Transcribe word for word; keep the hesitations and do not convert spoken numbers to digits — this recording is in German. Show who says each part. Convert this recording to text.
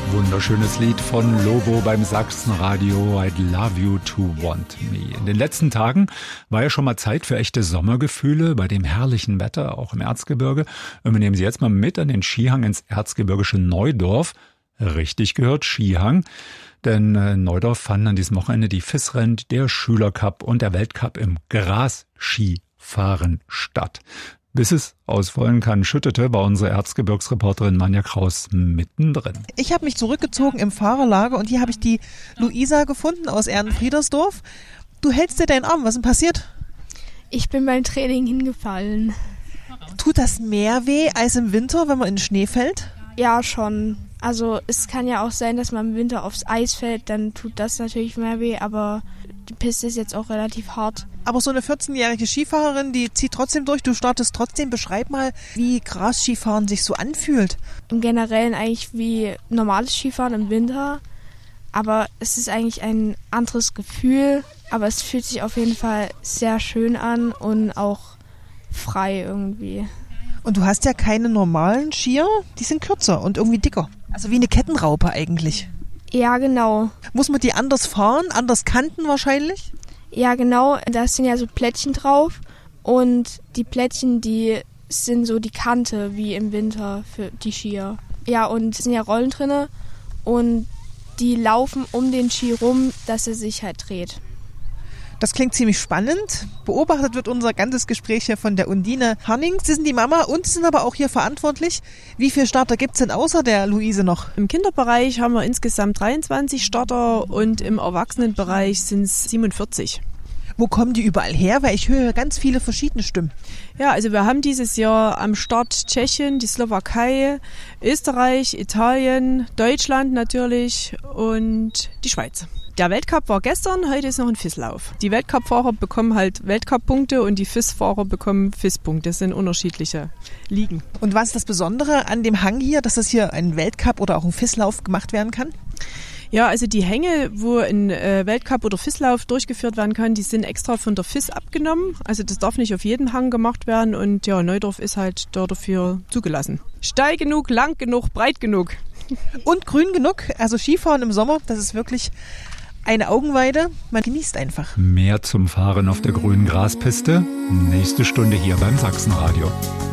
Speaker 1: Wunderschönes Lied von Lobo beim Sachsenradio, I'd Love You to Want Me. In den letzten Tagen war ja schon mal Zeit für echte Sommergefühle bei dem herrlichen Wetter, auch im Erzgebirge. Und wir nehmen Sie jetzt mal mit an den Skihang ins erzgebirgische Neudorf. Richtig gehört, Skihang. Denn in Neudorf fanden an diesem Wochenende die F I S-Rennen, der Schülercup und der Weltcup im Grasskifahren statt. Bis es aus vollen Kannen schüttete, war unsere Erzgebirgsreporterin Manja Kraus mittendrin.
Speaker 2: Ich habe mich zurückgezogen im Fahrerlager und hier habe ich die Luisa gefunden aus Ehrenfriedersdorf. Du hältst dir deinen Arm, was ist denn passiert?
Speaker 3: Ich bin beim Training hingefallen.
Speaker 2: Tut das mehr weh als im Winter, wenn man in den Schnee fällt?
Speaker 3: Ja, schon. Also es kann ja auch sein, dass man im Winter aufs Eis fällt, dann tut das natürlich mehr weh, aber die Piste ist jetzt auch relativ hart.
Speaker 2: Aber so eine vierzehnjährige Skifahrerin, die zieht trotzdem durch, du startest trotzdem. Beschreib mal, wie Grasskifahren sich so anfühlt.
Speaker 3: Im Generellen eigentlich wie normales Skifahren im Winter, aber es ist eigentlich ein anderes Gefühl, aber es fühlt sich auf jeden Fall sehr schön an und auch frei irgendwie.
Speaker 2: Und du hast ja keine normalen Skier, die sind kürzer und irgendwie dicker. Also wie eine Kettenraupe eigentlich.
Speaker 3: Ja, genau.
Speaker 2: Muss man die anders fahren, anders kanten wahrscheinlich?
Speaker 3: Ja, genau. Da sind ja so Plättchen drauf und die Plättchen, die sind so die Kante wie im Winter für die Skier. Ja, und es sind ja Rollen drinne und die laufen um den Ski rum, dass er sich halt dreht.
Speaker 2: Das klingt ziemlich spannend. Beobachtet wird unser ganzes Gespräch hier von der Undine Hannings. Sie sind die Mama und Sie sind aber auch hier verantwortlich. Wie viele Starter gibt es denn außer der Luise noch?
Speaker 4: Im Kinderbereich haben wir insgesamt dreiundzwanzig Starter und im Erwachsenenbereich sind es siebenundvierzig.
Speaker 2: Wo kommen die überall her? Weil ich höre ganz viele verschiedene Stimmen.
Speaker 4: Ja, also wir haben dieses Jahr am Start Tschechien, die Slowakei, Österreich, Italien, Deutschland natürlich und die Schweiz. Der Weltcup war gestern, heute ist noch ein F I S-Lauf. Die Weltcup-Fahrer bekommen halt Weltcup-Punkte und die F I S-Fahrer bekommen F I S-Punkte. Das sind unterschiedliche Ligen.
Speaker 2: Und was ist das Besondere an dem Hang hier, dass das hier ein Weltcup oder auch ein F I S-Lauf gemacht werden kann?
Speaker 4: Ja, also die Hänge, wo ein äh, Weltcup oder F I S-Lauf durchgeführt werden kann, die sind extra von der F I S abgenommen. Also das darf nicht auf jedem Hang gemacht werden und ja, Neudorf ist halt da dafür zugelassen. Steil genug, lang genug, breit genug.
Speaker 2: Und grün genug. Also Skifahren im Sommer, das ist wirklich eine Augenweide. Man genießt einfach.
Speaker 1: Mehr zum Fahren auf der grünen Graspiste. Nächste Stunde hier beim Sachsenradio.